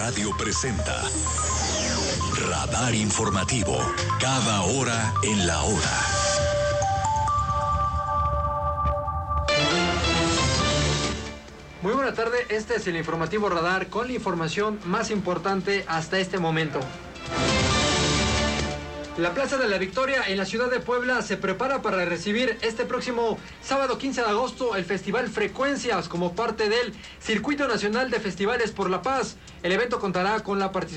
Radio presenta Radar Informativo, cada hora en la hora. Muy buena tarde, este es el Informativo Radar con la información más importante hasta este momento. La Plaza de la Victoria en la ciudad de Puebla se prepara para recibir este próximo sábado 15 de agosto el Festival Frecuencias como parte del Circuito Nacional de Festivales por la Paz. El evento contará con la participación